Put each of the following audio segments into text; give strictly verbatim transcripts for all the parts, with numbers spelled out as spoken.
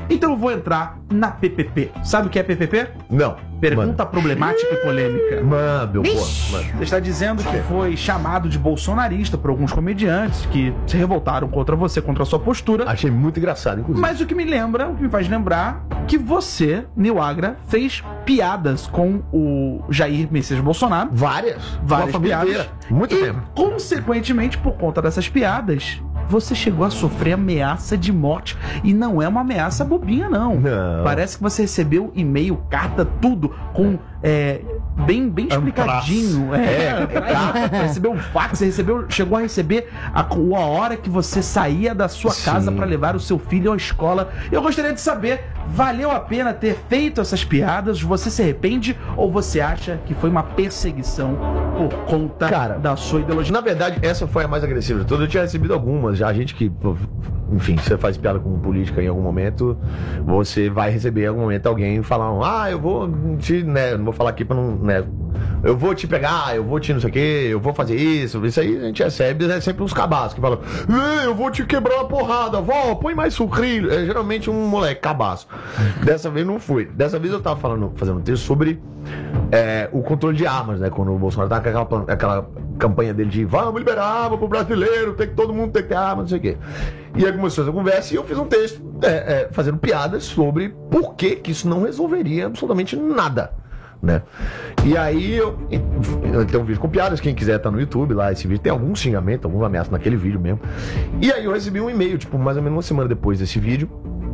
Então eu vou entrar na P P P. Sabe o que é P P P? Não. Pergunta Mano. problemática e polêmica. Mano, boa. Você está dizendo que foi chamado de bolsonarista por alguns comediantes que se revoltaram contra você, contra a sua postura. Achei muito engraçado, inclusive. Mas o que me lembra, o que me faz lembrar, que você, Nil Agra, fez piadas com o Jair Messias Bolsonaro. Várias. Várias piadas. Inteira. Muito e, tempo. consequentemente, por conta dessas piadas, você chegou a sofrer ameaça de morte. E não é uma ameaça bobinha, não. Não. Parece que você recebeu e-mail, carta, tudo, com... É, bem, bem explicadinho. É, é, recebeu um fax, recebeu, chegou a receber a, a hora que você saía da sua Sim. casa para levar o seu filho à escola. Eu gostaria de saber, valeu a pena ter feito essas piadas? Você se arrepende ou você acha que foi uma perseguição por conta Cara, da sua ideologia? Na verdade, essa foi a mais agressiva de todas. Eu tinha recebido algumas. Já a gente que, enfim, você faz piada com política em algum momento, você vai receber em algum momento alguém falar, ah, eu vou te, né, não vou falar aqui pra não, né, eu vou te pegar, eu vou te não sei o que, eu vou fazer isso. Isso aí a gente recebe, é sempre uns cabaços que falam, eu vou te quebrar uma porrada, vó, põe mais sucrilho. É geralmente um moleque cabaço. Dessa vez não fui. Dessa vez eu tava falando, fazendo um texto sobre é, o controle de armas, né? Quando o Bolsonaro tava com aquela, aquela campanha dele de vamos liberar arma pro brasileiro, tem que todo mundo tem que ter arma, não sei o quê. E aí começou essa conversa e eu fiz um texto é, é, fazendo piadas sobre por que que isso não resolveria absolutamente nada, né? E aí eu, eu tenho um vídeo com piadas, quem quiser tá no YouTube lá, esse vídeo tem algum xingamento, algum ameaça naquele vídeo mesmo. E aí eu recebi um e-mail, tipo, mais ou menos uma semana depois desse vídeo,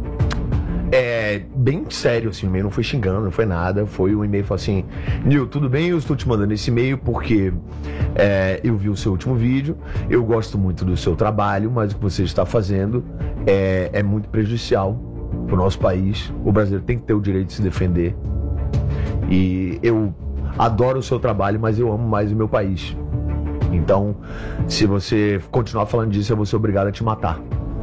é, bem sério, assim, o e-mail não foi xingando, não foi nada, foi um e-mail, falou assim, Nil, tudo bem, eu estou te mandando esse e-mail porque é, eu vi o seu último vídeo, eu gosto muito do seu trabalho, mas o que você está fazendo é, é muito prejudicial pro nosso país, o brasileiro tem que ter o direito de se defender. E eu adoro o seu trabalho, mas eu amo mais o meu país. Então, se você continuar falando disso, eu vou ser obrigado a te matar.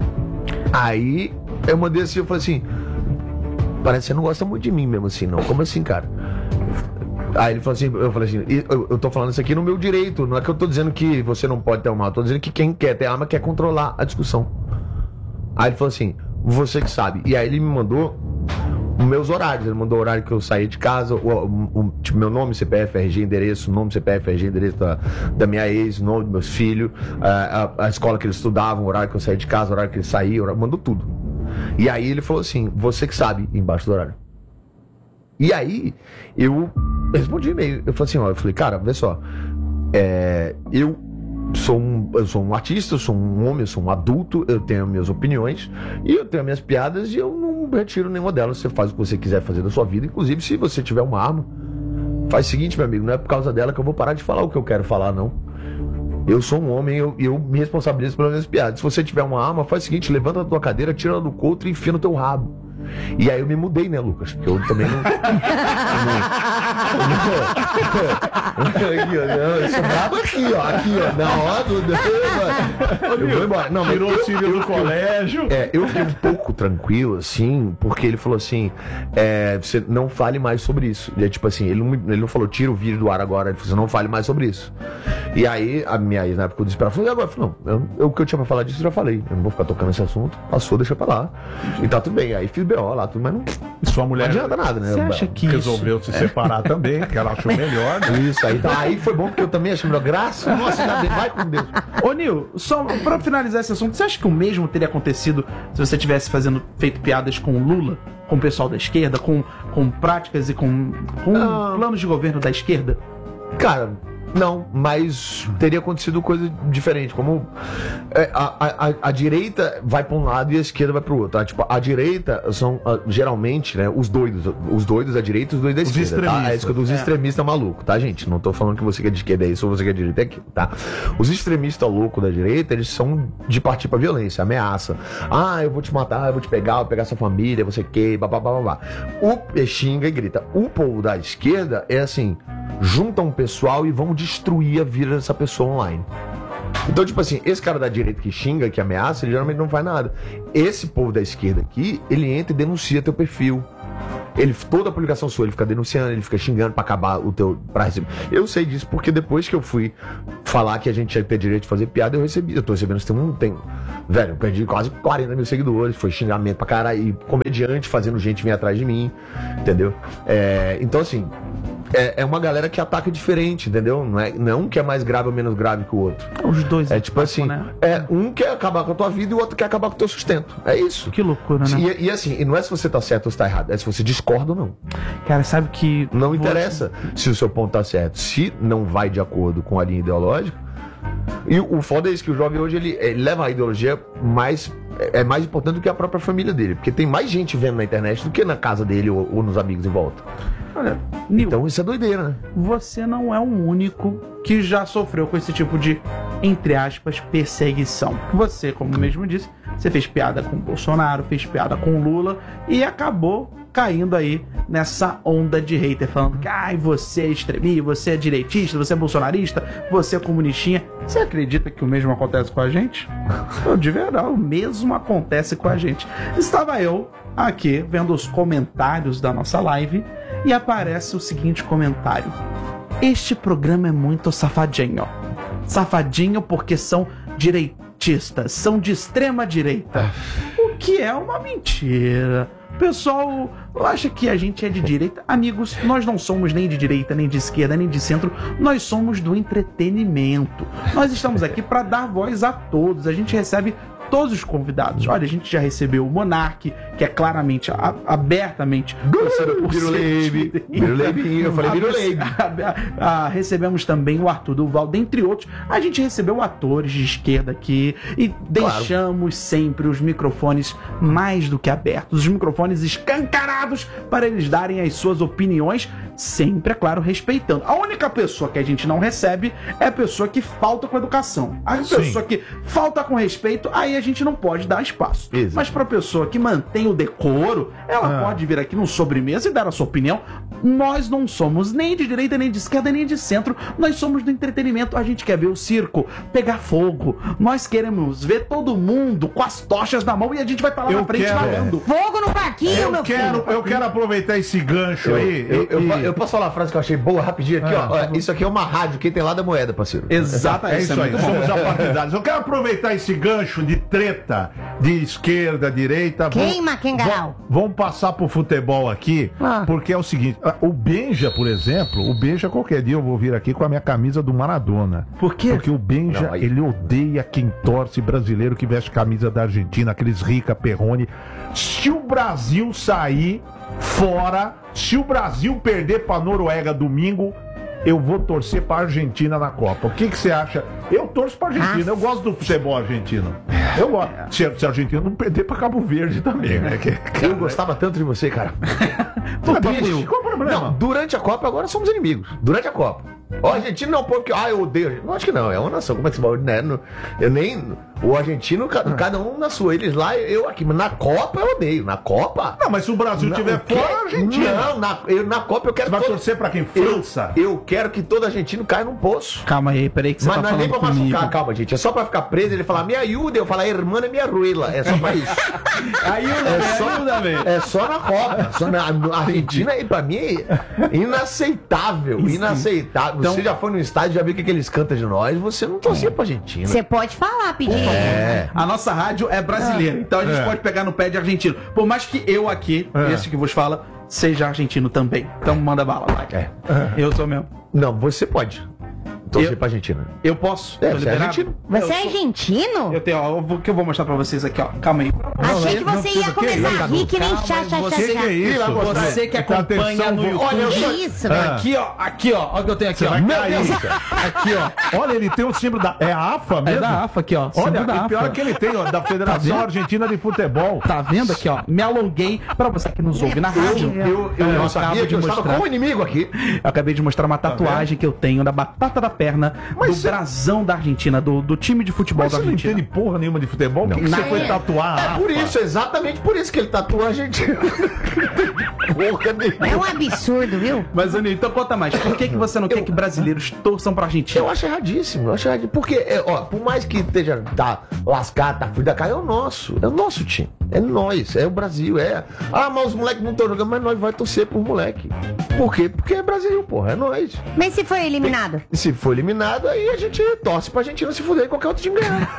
Aí, eu mandei assim, eu falei assim, parece que você não gosta muito de mim mesmo assim, não. Como assim, cara? Aí ele falou assim, eu falei assim, eu, eu tô falando isso aqui no meu direito, não é que eu tô dizendo que você não pode ter uma arma, eu tô dizendo que quem quer ter arma quer controlar a discussão. Aí ele falou assim, você que sabe. E aí ele me mandou os meus horários, ele mandou o horário que eu saí de casa, o, o, o, tipo, meu nome, C P F, R G, endereço, nome, C P F, R G, endereço da, da minha ex, nome dos meus filhos, a, a, a escola que eles estudavam, o horário que eu saí de casa, o horário que ele saía, horário, mandou tudo. E aí ele falou assim, você que sabe, embaixo do horário. E aí eu respondi e-mail, eu falei assim, ó, eu falei, cara, vê só, é, eu Sou um, eu sou um artista, eu sou um homem, eu sou um adulto, eu tenho minhas opiniões e eu tenho minhas piadas e eu não retiro nenhuma delas. Você faz o que você quiser fazer da sua vida, inclusive se você tiver uma arma, faz o seguinte, meu amigo, não é por causa dela que eu vou parar de falar o que eu quero falar, não. Eu sou um homem e eu, eu me responsabilizo pelas minhas piadas. Se você tiver uma arma, faz o seguinte, levanta da tua cadeira, tira ela do couro e enfia no teu rabo. E aí eu me mudei, né, Lucas? Porque eu também não... aqui, ó, eu sou brabo aqui, ó. Aqui, ó, na hora do... Eu vou embora. Não, mas tirou eu, o filho eu, do eu, colégio. É, eu fiquei um pouco tranquilo, assim, porque ele falou assim, é, você não fale mais sobre isso. E é tipo assim, ele não, ele não falou, tira o vídeo do ar agora, ele falou, você não fale mais sobre isso. E aí, a minha ex, na época, eu disse pra ela, falou, e agora? Eu falei, não, eu, eu, o que eu tinha pra falar disso, eu já falei. Eu não vou ficar tocando esse assunto, passou, deixa pra lá. E tá tudo bem. Aí fiz B O lá, tudo, mas não, Sua mulher não adianta nada, né? Você acha que resolveu isso... se separar também, que ela achou melhor, né? Isso, aí, tá, aí foi bom porque eu também achei melhor. Graça, nossa, ainda bem, vai com Deus. Ô Nil, só pra finalizar esse assunto, você acha que o mesmo teria acontecido se você tivesse fazendo, feito piadas com o Lula, com o pessoal da esquerda, com, com práticas e com, com Ah. planos de governo da esquerda? Cara, não, mas teria acontecido coisa diferente, como é, a, a, a direita vai pra um lado e a esquerda vai pro outro, tá? Tipo, a direita são ah, geralmente, né, os doidos, os doidos da direita e os doidos da Os esquerda, tá? É extremistas. isso que eu dos É. extremistas malucos, tá, gente? Não tô falando que você que é de esquerda é isso ou você que é de direita é aquilo, tá? Os extremistas loucos da direita, eles são de partir pra violência, ameaça. Ah, eu vou te matar, eu vou te pegar, eu vou pegar sua família, você que, babá, babá. O xinga e grita. O povo da esquerda é assim, junta um pessoal e vão destruir a vida dessa pessoa online. Então, tipo assim, esse cara da direita que xinga, que ameaça, ele geralmente não faz nada. Esse povo da esquerda aqui, ele entra e denuncia teu perfil. Ele, toda a publicação sua, ele fica denunciando, ele fica xingando pra acabar o teu... Pra receber. Eu sei disso porque depois que eu fui falar que a gente ia ter direito de fazer piada, eu recebi. Eu tô recebendo, tem um... Tem, velho, eu perdi quase quarenta mil seguidores, foi xingamento pra caralho, e comediante fazendo gente vir atrás de mim, entendeu? É, então, assim... É, é uma galera que ataca diferente, entendeu? Não é, não é um que é mais grave ou menos grave que o outro. Os dois. É tipo assim, né? é um quer acabar com a tua vida e o outro quer acabar com o teu sustento. É isso. Que loucura, né? E, e assim, e não é se você tá certo ou se tá errado, é se você discorda ou não. Cara, sabe que... Não você... interessa se o seu ponto tá certo. Se não vai de acordo com a linha ideológica. E o foda é isso, que o jovem hoje, ele, ele leva a ideologia mais... É mais importante do que a própria família dele. Porque tem mais gente vendo na internet do que na casa dele ou, ou nos amigos em volta. Olha, Nil, então isso é doideira, né? Você não é o único que já sofreu com esse tipo de, entre aspas, perseguição. Você, como mesmo disse, você fez piada com o Bolsonaro, fez piada com o Lula e acabou caindo aí nessa onda de hater, falando que ai, você é extremista, você é direitista, você é bolsonarista, você é comunistinha. Você acredita que o mesmo acontece com a gente? Eu, de verdade, o mesmo acontece com a gente. Estava eu aqui vendo os comentários da nossa live e aparece o seguinte comentário: este programa é muito safadinho. Safadinho porque são direitistas, são de extrema direita. O que é uma mentira. O pessoal acha que a gente é de direita. Amigos, nós não somos nem de direita, nem de esquerda, nem de centro. Nós somos do entretenimento. Nós estamos aqui para dar voz a todos. A gente recebe todos os convidados. Olha, a gente já recebeu o Monark, que é claramente, a, abertamente... Biruleibe. Biruleibe, eu falei Biruleibe. Recebemos também o Arthur Duval, dentre outros. A gente recebeu atores de esquerda aqui e deixamos claro. sempre os microfones mais do que abertos, os microfones escancarados para eles darem as suas opiniões, sempre, é claro, respeitando. A única pessoa que a gente não recebe é a pessoa que falta com educação. A Sim. pessoa que falta com respeito, aí a gente não pode dar espaço. Exato. Mas para a pessoa que mantém o decoro, ela ah. pode vir aqui no sobremesa e dar a sua opinião. Nós não somos nem de direita, nem de esquerda, nem de centro. Nós somos do entretenimento. A gente quer ver o circo pegar fogo. Nós queremos ver todo mundo com as tochas na mão e a gente vai estar lá eu na frente largando. É. Fogo no parquinho, eu meu quero, filho. Eu quero aproveitar esse gancho eu, aí. Eu, eu, e... eu, eu posso falar uma frase que eu achei boa rapidinho aqui, ah, ó. Tá Isso aqui é uma rádio, quem tem lá da moeda, parceiro. Exato, é, é isso aí. Somos apartidários. Eu quero aproveitar esse gancho de treta de esquerda, direita. Queima, Kengarau. Vamos passar pro futebol aqui, ah. porque é o seguinte, o Benja, por exemplo, o Benja qualquer dia eu vou vir aqui com a minha camisa do Maradona. Por quê? Porque o Benja, Não, aí... ele odeia quem torce brasileiro que veste camisa da Argentina, aqueles Rica, Perrone. Se o Brasil sair fora, se o Brasil perder pra Noruega domingo, eu vou torcer pra Argentina na Copa. O que que você acha? Eu torço pra Argentina, eu gosto do futebol argentino. Eu gosto. Se, se a Argentina não perder pra Cabo Verde também, né? Que, cara, eu gostava tanto de você, cara. Por quê? Qual o problema? Não, durante a Copa agora somos inimigos. Durante a Copa. O argentino não é um povo que... Ah, eu odeio. Não, acho que não. É uma nação. Como é que você vai... Né? Eu nem... O argentino, cada um na sua. Eles lá, eu aqui. Mas na Copa eu odeio. Na Copa... Não, mas se o Brasil não, tiver fora, a Argentina... Não, na, eu, na Copa eu quero... Você vai todo... torcer pra quem? França? Eu, eu quero que todo argentino caia num poço. Calma aí, peraí que você mas tá não é nem pra comigo. machucar, calma, gente. É só pra ficar preso. Ele fala, me ajuda. Eu falo, irmã é minha ruela. É só pra isso. Ajuda, é só, ajuda, velho. É só na Copa. Só na, a Argentina, pra mim, é inaceitável. Inaceitável. Então, você já foi no estádio, já viu o que, que eles cantam de nós. Você não torcia pra Argentina. Você pode falar, pedindo. É. A nossa rádio é brasileira, então a gente é. pode pegar no pé de argentino. Por mais que eu aqui, é. esse que vos fala, seja argentino também. Então manda bala, vai. É. Eu sou mesmo. Não, você pode torcer pra Argentina. Eu posso? É, você é argentino. Você é argentino? Eu tenho, ó, o que eu vou mostrar pra vocês aqui, ó. Calma aí. Achei que você ia começar a rir que nem chá, chá, Você que é isso? Você que acompanha no YouTube. Olha isso, velho. Aqui, ó. Aqui, ó. Olha o que eu tenho aqui, ó. Meu Deus. Aqui, ó. Olha, ele tem o símbolo da... É a AFA mesmo? É da AFA aqui, ó. Olha, o pior é que ele tem, ó, da Federação Argentina de Futebol. Tá vendo aqui, ó? Me alonguei pra você que nos ouve na rádio. Eu, eu, eu, eu sabia que eu estava com o inimigo aqui. Eu acabei de mostrar uma tatuagem que eu tenho da batata da pele. perna Mas do cê- brasão da Argentina, do, do time de futebol Mas da você não Argentina. entende porra nenhuma de futebol? O que, que você Nada. foi tatuar? É por Rafa? isso, exatamente por isso que ele tatua a Argentina. Porra nenhuma. É um absurdo, viu? Mas, Aninho, então conta mais. Por que, que você não quer que brasileiros torçam pra Argentina? Eu acho erradíssimo, eu acho erradíssimo. Porque, é, ó, por mais que esteja tá lascado, tá fudido da cara, é o nosso. É o nosso time. É nós, é o Brasil, é. Ah, mas os moleques não estão jogando, mas nós vai torcer por moleque. Por quê? Porque é Brasil, porra, é nós. Mas se foi eliminado? E se for eliminado, aí a gente torce pra Argentina se fuder e qualquer outro time ganhar.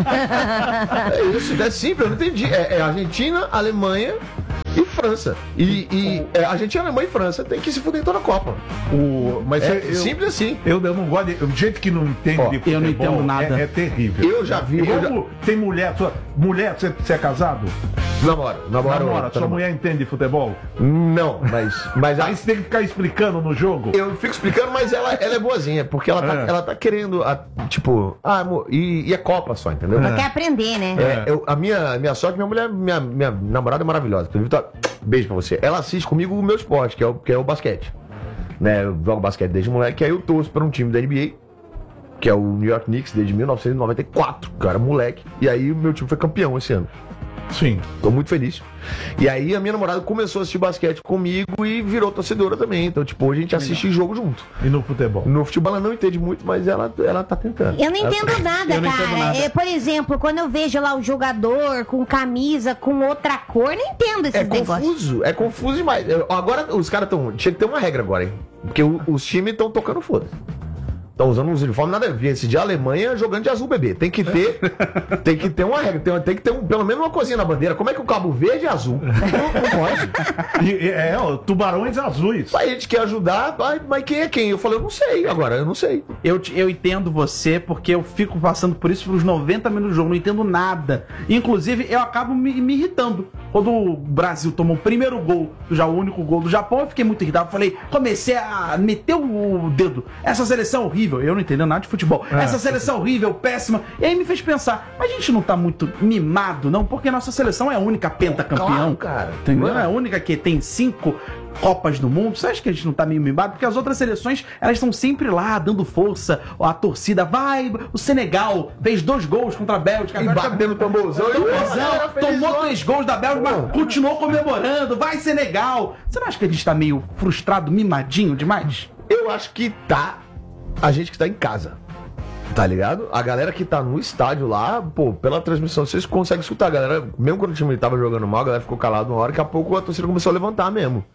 É isso, é simples, eu não entendi. É, é Argentina, Alemanha e França. E, e é, Argentina, Alemanha e França tem que se fuder em toda a Copa. O, mas É eu, simples assim. Eu, eu não gosto de. Gente que não entende Ó, de futebol. eu não entendo nada. É, é terrível. Eu já vi. Eu já... Como tem mulher. Sua, mulher, você, você é casado? Namora, namora. Namora, tá sua namorando. mulher entende de futebol? Não, mas. mas a- Aí você tem que ficar explicando no jogo. eu fico explicando, mas ela, ela é boazinha, porque ela tá, É. ela tá querendo, a- tipo, ah, amor, e, e é Copa só, entendeu? Não quer aprender, né? É, eu- a minha, minha sorte, minha mulher, minha, minha namorada é maravilhosa. Inclusive, tá- beijo pra você. Ela assiste comigo o meu esporte, que é o, que é o basquete. Né? Eu jogo basquete desde moleque, aí eu torço pra um time da N B A, que é o New York Knicks, desde mil novecentos e noventa e quatro, cara, moleque. E aí o meu time foi campeão esse ano. Sim. Tô muito feliz. E aí a minha namorada começou a assistir basquete comigo e virou torcedora também. Então, tipo, hoje a gente assiste jogo junto. E no futebol? No futebol ela não entende muito, mas ela, ela tá tentando. Eu não Ela entendo tá- nada, Eu não cara. entendo nada. É, por exemplo, quando eu vejo lá o jogador com camisa com outra cor, não entendo esses É negócios. confuso, é confuso demais. Eu- agora os caras estão. Tinha que ter uma regra agora, hein? Porque o- os times estão tocando foda. Estão usando uns uniformes nada a ver. Esse de Alemanha jogando de azul, bebê. Tem que ter. tem que ter uma regra. Tem, tem que ter um, pelo menos uma coisinha na bandeira. Como é que o cabo verde é azul? Não, não pode. E, e- é, ó, tubarões azuis. Aí a gente quer ajudar, mas, mas quem é quem? Eu falei, eu não sei. Agora, eu não sei. Eu, te- eu entendo você, porque eu fico passando por isso pelos noventa minutos do jogo, não entendo nada. Inclusive, eu acabo me, me irritando. Quando o Brasil tomou o primeiro gol, já o único gol do Japão, eu fiquei muito irritado. Falei, comecei a meter o dedo. Essa seleção é horrível. Eu não entendo nada de futebol. É. Essa seleção é horrível, péssima. E aí me fez pensar, a gente não tá muito mimado, não? Porque nossa seleção é a única pentacampeão. Claro, cara. Entendeu? Mano. É a única que tem cinco Copas do Mundo. Você acha que a gente não tá meio mimado? Porque as outras seleções, elas estão sempre lá, dando força. A torcida vai. O Senegal fez dois gols contra a Bélgica. E Agora tá batendo tamborzão. Tamborzão, tomou três gols da Bélgica, mas continuou comemorando. Vai Senegal. Você não acha que a gente tá meio frustrado, mimadinho demais? Eu acho que tá a gente que tá em casa. Tá ligado? A galera que tá no estádio lá, pô, pela transmissão, vocês conseguem escutar. A galera, mesmo quando o time tava jogando mal, a galera ficou calada uma hora, daqui a pouco a torcida começou a levantar mesmo.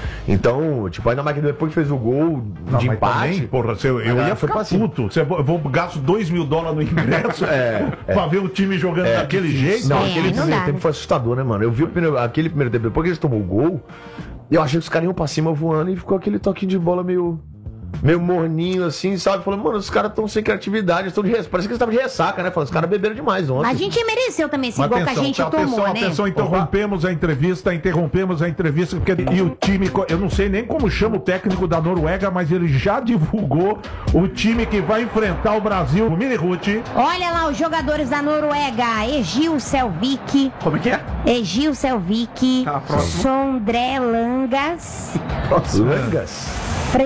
Então, tipo, ainda mais que depois que fez o gol Não, de mas empate. também, porra, se eu, eu galera ia foi ficar pra cima. puto. Você, eu vou gasto dois mil dólares no ingresso pra ver o time jogando daquele jeito. Não, É, aquele não primeiro dá, tempo né? foi assustador, né, mano? Eu vi o primeiro- aquele primeiro tempo, depois que eles tomou o gol, eu achei que os caras iam pra cima voando e ficou aquele toquinho de bola meio. Meio morninho assim, sabe? Falei, mano, os caras estão sem criatividade, estão de res... parece que eles estavam de ressaca, né? Falei, os caras beberam demais ontem. A gente mereceu também esse Mas gol que a gente atenção, tomou, atenção, né? atenção, interrompemos a entrevista, interrompemos a entrevista, porque e o time, co- eu não sei nem como chama o técnico da Noruega, mas ele já divulgou o time que vai enfrentar o Brasil, o Mini Ruth. Olha lá os jogadores da Noruega. Egil Selvik, Como é que é? Egil Selvik, Tá, próximo. Sondré Langas, Langas.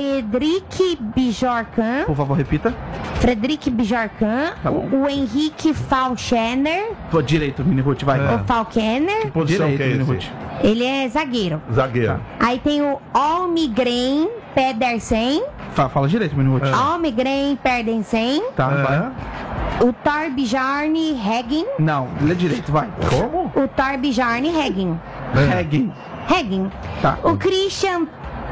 Fredrik Bjorkan, Por favor, repita. Fredrik Bjorkan, Tá bom. o Henrique Falchener, Tô direito, Mini Ruth, vai. o Falkener, Posição Direito, que é Mini esse? Ruth. ele é zagueiro. Zagueiro. Aí tem o Almgren Pedersen, Fa- Fala direito, Mini Ruth. Almgren Pedersen, Tá, É. vai. o Torbjarni Heggen, Não, lê direito, vai. Como? o Torbjarni Heggen, Heggen. Heggen, Tá. o Christian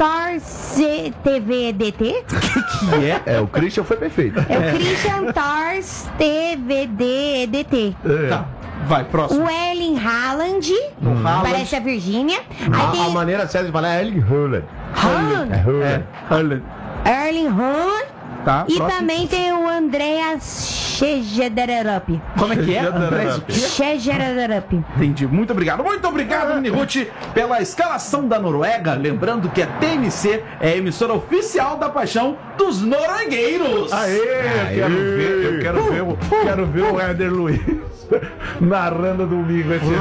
Torce T V D T, Que é? É, o Christian foi perfeito. é o Christian Tors T V D D T, É. Tá. Vai, próximo. o Erling Haaland, Haaland. parece a Virgínia, aí A, a tem maneira certa de falar é Erling Haaland. Haaland, É Haaland. É, Haaland. Erling Haaland, Tá, e próximo. também tem o Andreas Schegederup. Como é que é? Schegederup. Andrés, o quê? Schegederup. Entendi. Muito obrigado. Muito obrigado, Mini Ruth, pela escalação da Noruega. Lembrando que a T M C é a emissora oficial da paixão dos noruegueiros. Aê, eu quero ver, eu quero ver, o- quero ver o Éder Luiz. narrando domingo. Esse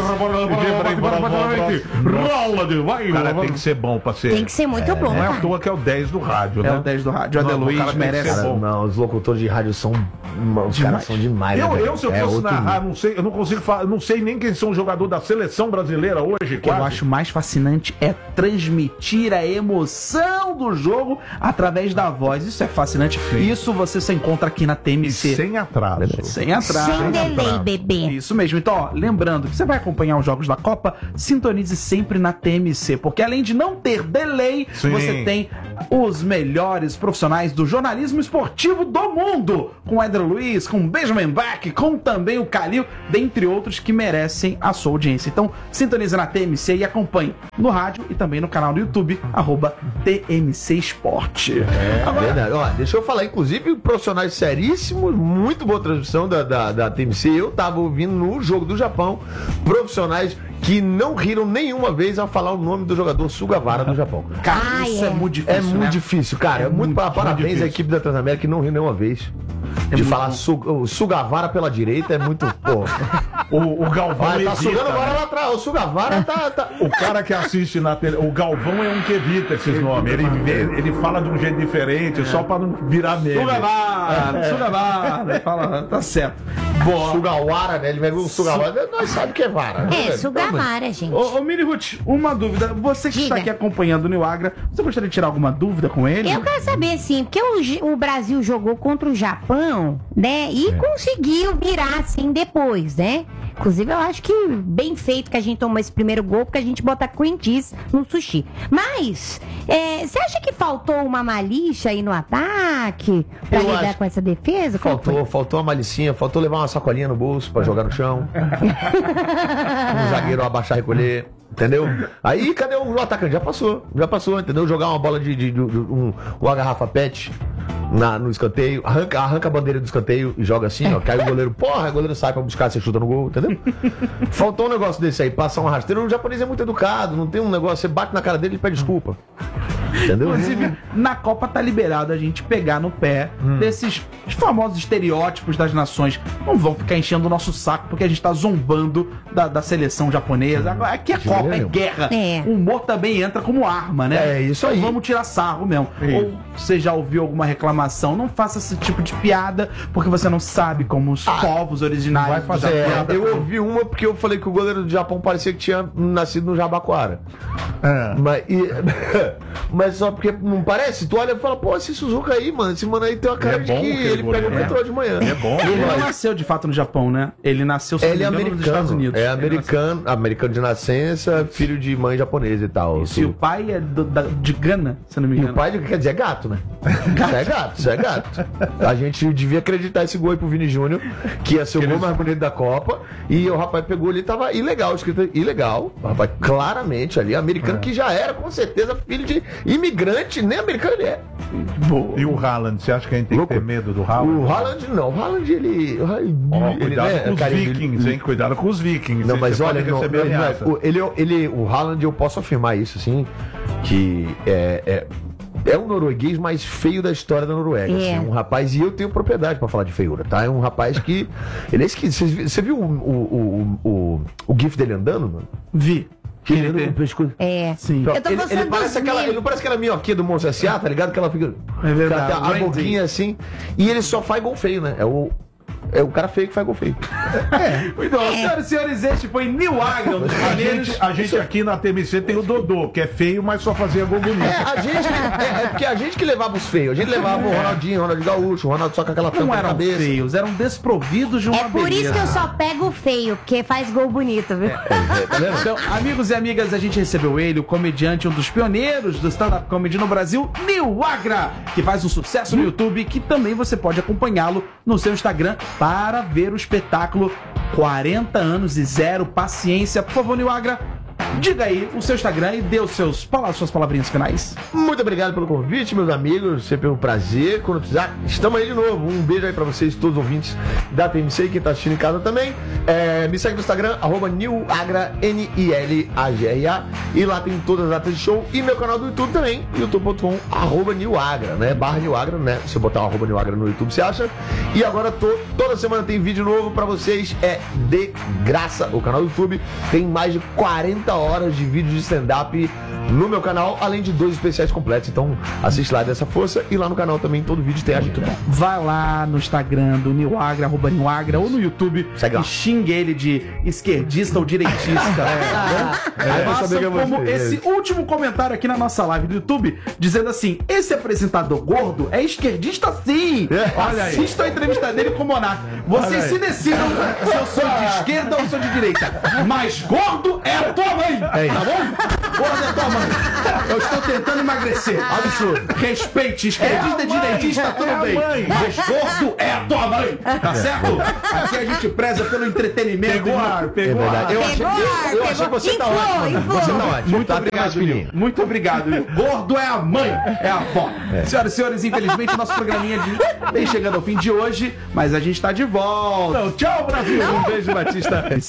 rola de vai. Cara, tem que ser bom pra ser. Tem que ser muito bom, Não é cara. à toa que é o dez do rádio, né? É o dez do rádio. O Adeluiz merece. Cara, não, os locutores de rádio são. Os caras são demais. Eu, né, eu, se eu é fosse outro narrar, não sei, eu não consigo falar, não sei nem quem são os jogadores da seleção brasileira hoje. O que eu acho mais fascinante é transmitir a emoção do jogo através da voz. Isso é fascinante. Isso você se encontra aqui na T M E C. sem atraso. Sem atraso. Sem delay, bebê. Isso mesmo. Então, ó, lembrando que você vai acompanhar os jogos da Copa, sintonize sempre na T M C, porque além de não ter delay, Sim. você tem os melhores profissionais do jornalismo esportivo do mundo, com o Éder Luiz, com o Benjamin Bach, com também o Calil, dentre outros que merecem a sua audiência. Então, sintonize na T M C e acompanhe no rádio e também no canal do YouTube, arroba T M C Esporte. É Agora... verdade. Ó, deixa eu falar, inclusive, profissionais seríssimos, muito boa transmissão da, da, da T M C. Eu tava ouvindo no jogo do Japão, profissionais que não riram nenhuma vez ao falar o nome do jogador Sugawara do Japão. Cara, Ah, isso é. é muito difícil, É muito né? difícil, cara. É, É muito, muito, parabéns muito difícil. à equipe da Transamérica que não riu nenhuma vez. É de muito falar bom. su, o Sugawara pela direita é muito. Pô. O, o Galvão Vai, tá evita, sugando né? agora lá atrás. O Sugawara tá. tá... O cara que assiste na tele, o Galvão é um que evita esses nomes. Ele, vê- ele fala de um jeito diferente, só pra não virar meme. Sugawara, Sugawara, fala, tá certo. Boa. Sugawara, né? Ele pegou o Sugawara, nós sabemos que é vara. É, Sugawara, gente. Ô, ô Mini Ruth, uma dúvida. Você que Diga. está aqui acompanhando o Nil Agra, você gostaria de tirar alguma dúvida com ele? Eu quero saber, assim, porque o, J- o Brasil jogou contra o Japão, né? E conseguiu virar, assim, depois, né? Inclusive, eu acho que bem feito que a gente tomou esse primeiro gol, porque a gente bota cream cheese no sushi. Mas, é, você acha que faltou uma malícia aí no ataque pra Eu lidar acho- com essa defesa? Como Faltou, foi? faltou uma malicinha, faltou levar uma sacolinha no bolso pra jogar no chão. Um zagueiro abaixar e recolher. Entendeu? Aí, cadê o atacante? Já passou, já passou, entendeu? Jogar uma bola de, de, de- de- um, uma garrafa pet na, no escanteio, arranca, arranca a bandeira do escanteio e joga assim, ó. Cai o goleiro, porra, o goleiro sai pra buscar, você chuta no gol, entendeu? Faltou um negócio desse aí, passar uma rasteira. O japonês é muito educado, não tem um negócio, você bate na cara dele e pede desculpa. Entendeu? Inclusive, na Copa tá liberado a gente pegar no pé desses famosos estereótipos das nações. Não vão ficar enchendo o nosso saco porque a gente tá zombando da, da seleção japonesa. Agora, aqui é Copa, é nenhuma. guerra. É. O humor também entra como arma, né? É, isso Então aí. vamos tirar sarro mesmo. Isso. Ou você já ouviu alguma reclamação, não faça esse tipo de piada porque você não sabe como os povos originários vai fazer do É, Japão- eu ouvi uma porque eu falei que o goleiro do Japão parecia que tinha nascido no Jabaquara. É. Mas, e- mas só porque não parece? Tu olha e fala, pô, esse Suzuka aí, mano, esse mano aí tem uma cara é de bom que aquele ele pega o goleiro. metrô de manhã. É bom. Ele não nasceu de fato no Japão, né? Ele nasceu se não Ele é me engano, nos Estados americano, Unidos. é Ele nasceu- americano, americano de nascença, filho de mãe japonesa e tal. Isso, e o pai é do- da- de Gana, se eu não me E engano. o pai, quer dizer, é gato, né? Isso é gato, isso é gato. A gente devia acreditar esse gol aí pro Vini Júnior, que ia ser o gol mais bonito da Copa, e o rapaz pegou ali, tava ilegal, escrito ilegal. O rapaz, claramente ali, americano, que já era, com certeza, filho de imigrante, nem americano ele é. E o Haaland, você acha que a gente tem Louco. que ter medo do Haaland? O Haaland não, o Haaland ele. Ó, ele cuidado né, com os cara, ele- vikings, hein? Cuidado com os vikings. Não, hein? mas Você olha, pode não, receber não, ameaça. o- ele, ele, o Haaland, eu posso afirmar isso, assim, que é, é, é o norueguês mais feio da história da Noruega. É. Assim, um rapaz, e eu tenho propriedade pra falar de feiura, tá? É um rapaz que. Ele é esquisito. Você vi- Você viu o, o, o, o, o GIF dele andando, mano? Vi. Que Ele ele tem- anda com o pescoço. É. Sim. Eu tô ele, gostando ele, parece dos aquela, memes. ele não parece aquela minhoquinha do Monstro S A, tá ligado? Que ela fica. É verdade, A, a Wendy. boquinha assim. E ele só faz gol feio, né? É o, é o cara feio que faz gol feio. Muito bom. Senhoras e senhores, este foi Nil Agra, um dos A primeiros. gente, a gente aqui na T M C tem o Dodô, que é feio, mas só fazia gol bonito. É, a gente, é, é porque a gente que levava os feios. A gente levava o Ronaldinho, o Ronaldinho Gaúcho, o Ronaldo só com aquela Não tampa na eram cabeça. feios, eram desprovidos de uma É por isso beleza. que eu só pego o feio, porque faz gol bonito, viu? Tá vendo? Então, amigos e amigas, a gente recebeu ele, o comediante, um dos pioneiros do stand-up comedy no Brasil, Nil Agra, que faz um sucesso no YouTube, que também você pode acompanhá-lo no seu Instagram para ver o espetáculo quarenta anos e zero paciência. Por favor, Nil Agra, diga aí o seu Instagram e dê os seus, suas palavrinhas finais. Muito obrigado pelo convite, meus amigos. Sempre um prazer. Quando precisar, estamos aí de novo. Um beijo aí pra vocês, todos os ouvintes da T M C e quem tá assistindo em casa também. É, me segue no Instagram, arroba nilagra, N I L A G R A. E lá tem todas as datas de show. E meu canal do YouTube também, youtube ponto com, arroba nilagra, né? Barra nilagra, né? Se eu botar o arroba nilagra no YouTube, você acha? E agora tô, toda semana tem vídeo novo pra vocês. É de graça. O canal do YouTube tem mais de quarenta horas de vídeo de stand-up no meu canal, além de dois especiais completos. Então assiste lá dessa força e lá no canal também todo vídeo tem a gente. Vai lá no Instagram do Nilagra, arroba Nilagra, ou no YouTube e xingue ele de esquerdista ou direitista. é, é, é, Faça como você, esse é. último comentário aqui na nossa live do YouTube, dizendo assim: esse apresentador gordo é esquerdista sim. É, olha aí. Assista a entrevista dele com o Monark. Vocês se decidam se eu sou de esquerda ou sou de direita. Mas gordo é a tua mãe, é tá bom? Gordo é a tua mãe. Eu estou tentando emagrecer. Absurdo. Respeite, esquerdista, é direitista, tudo é bem. Mãe. Mas gordo é a tua mãe. Tá certo? Aqui a gente preza pelo entretenimento. Pegou ar, pegou é ar. Eu achei, eu, eu achei que você tá ótimo. Você tá ótimo. Muito obrigado, filhinho. Muito obrigado. Gordo é a mãe, é a avó. É. Senhoras e senhores, infelizmente, nosso programinha de... vem chegando ao fim de hoje, mas a gente tá de volta. Não, tchau, Brasil. Não. Um beijo, Batista.